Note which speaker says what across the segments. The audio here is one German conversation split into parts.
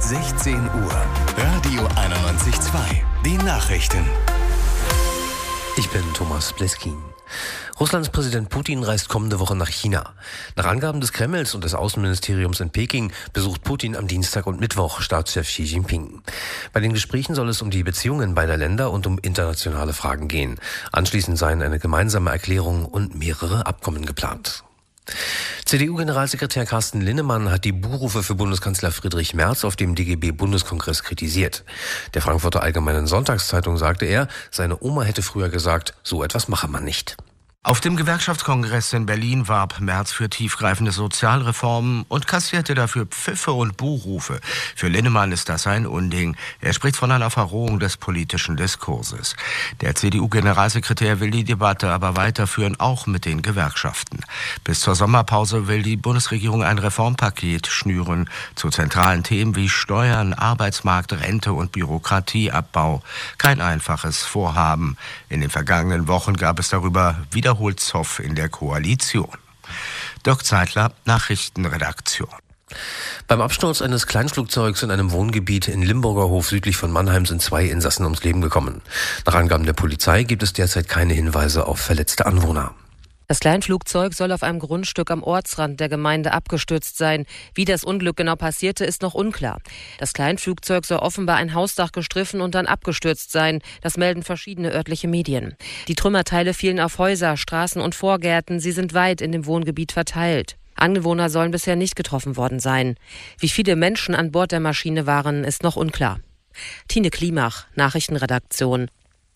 Speaker 1: 16 Uhr. Radio 91.2. Die Nachrichten.
Speaker 2: Ich bin Thomas Bleskin. Russlands Präsident Putin reist kommende Woche nach China. Nach Angaben des Kremls und des Außenministeriums in Peking besucht Putin am Dienstag und Mittwoch Staatschef Xi Jinping. Bei den Gesprächen soll es um die Beziehungen beider Länder und um internationale Fragen gehen. Anschließend seien eine gemeinsame Erklärung und mehrere Abkommen geplant. CDU-Generalsekretär Carsten Linnemann hat die Buhrufe für Bundeskanzler Friedrich Merz auf dem DGB-Bundeskongress kritisiert. Der Frankfurter Allgemeinen Sonntagszeitung sagte er, seine Oma hätte früher gesagt, so etwas mache man nicht.
Speaker 3: Auf dem Gewerkschaftskongress in Berlin warb Merz für tiefgreifende Sozialreformen und kassierte dafür Pfiffe und Buhrufe. Für Linnemann ist das ein Unding. Er spricht von einer Verrohung des politischen Diskurses. Der CDU-Generalsekretär will die Debatte aber weiterführen, auch mit den Gewerkschaften. Bis zur Sommerpause will die Bundesregierung ein Reformpaket schnüren zu zentralen Themen wie Steuern, Arbeitsmarkt, Rente und Bürokratieabbau. Kein einfaches Vorhaben. In den vergangenen Wochen gab es darüber wiederholt Zoff in der Koalition. Dirk Zeitler, Nachrichtenredaktion.
Speaker 2: Beim Absturz eines Kleinflugzeugs in einem Wohngebiet in Limburger Hof südlich von Mannheim sind 2 Insassen ums Leben gekommen. Nach Angaben der Polizei gibt es derzeit keine Hinweise auf verletzte Anwohner.
Speaker 4: Das Kleinflugzeug soll auf einem Grundstück am Ortsrand der Gemeinde abgestürzt sein. Wie das Unglück genau passierte, ist noch unklar. Das Kleinflugzeug soll offenbar ein Hausdach gestriffen und dann abgestürzt sein. Das melden verschiedene örtliche Medien. Die Trümmerteile fielen auf Häuser, Straßen und Vorgärten. Sie sind weit in dem Wohngebiet verteilt. Anwohner sollen bisher nicht getroffen worden sein. Wie viele Menschen an Bord der Maschine waren, ist noch unklar. Tine Klimach, Nachrichtenredaktion.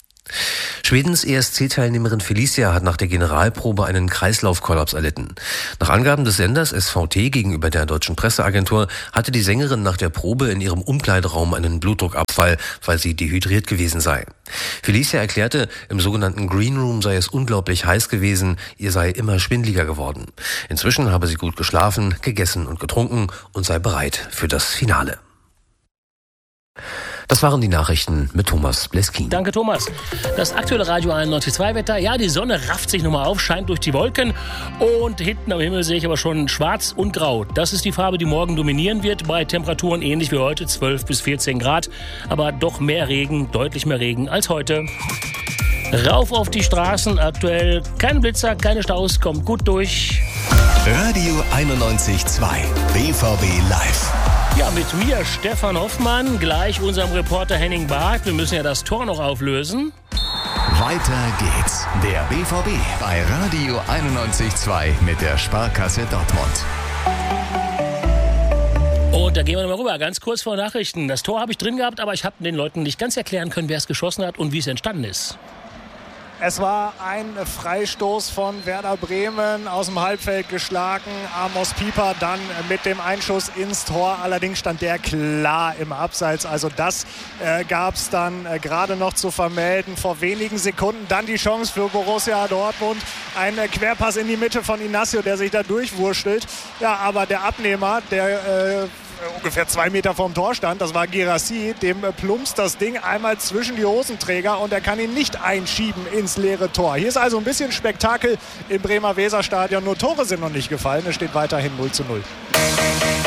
Speaker 2: Schwedens ESC-Teilnehmerin Felicia hat nach der Generalprobe einen Kreislaufkollaps erlitten. Nach Angaben des Senders SVT gegenüber der deutschen Presseagentur hatte die Sängerin nach der Probe in ihrem Umkleideraum einen Blutdruckabfall, weil sie dehydriert gewesen sei. Felicia erklärte, im sogenannten Green Room sei es unglaublich heiß gewesen, ihr sei immer schwindeliger geworden. Inzwischen habe sie gut geschlafen, gegessen und getrunken und sei bereit für das Finale. Das waren die Nachrichten mit Thomas Bleskin.
Speaker 5: Danke, Thomas. Das aktuelle Radio 91.2 Wetter. Ja, die Sonne rafft sich nochmal auf, scheint durch die Wolken. Und hinten am Himmel sehe ich aber schon schwarz und grau. Das ist die Farbe, die morgen dominieren wird. Bei Temperaturen ähnlich wie heute, 12 bis 14 Grad. Aber doch mehr Regen, deutlich mehr Regen als heute. Rauf auf die Straßen. Aktuell keine Blitzer, keine Staus, kommt gut durch.
Speaker 1: Radio 91.2. BVB Live.
Speaker 5: Ja, mit mir Stefan Hoffmann, gleich unserem Reporter Henning Barth. Wir müssen ja das Tor noch auflösen.
Speaker 1: Weiter geht's. Der BVB bei Radio 91.2 mit der Sparkasse Dortmund.
Speaker 5: Und da gehen wir nochmal rüber, ganz kurz vor Nachrichten. Das Tor habe ich drin gehabt, aber ich habe den Leuten nicht ganz erklären können, wer es geschossen hat und wie es entstanden ist.
Speaker 6: Es war ein Freistoß von Werder Bremen aus dem Halbfeld geschlagen. Amos Pieper dann mit dem Einschuss ins Tor. Allerdings stand der klar im Abseits. Also das gab es dann gerade noch zu vermelden. Vor wenigen Sekunden dann die Chance für Borussia Dortmund. Ein Querpass in die Mitte von Inacio, der sich da durchwurschtelt. Ja, aber der Abnehmer, der ungefähr 2 Meter vom Tor stand, das war Guirassy, dem plumpst das Ding einmal zwischen die Hosenträger und er kann ihn nicht einschieben ins leere Tor. Hier ist also ein bisschen Spektakel im Bremer Weserstadion, nur Tore sind noch nicht gefallen, es steht weiterhin 0:0.